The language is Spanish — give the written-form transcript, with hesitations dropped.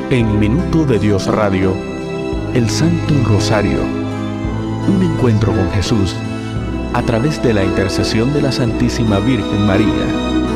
En Minuto de Dios Radio, el Santo Rosario, un encuentro con Jesús a través de la intercesión de la Santísima Virgen María.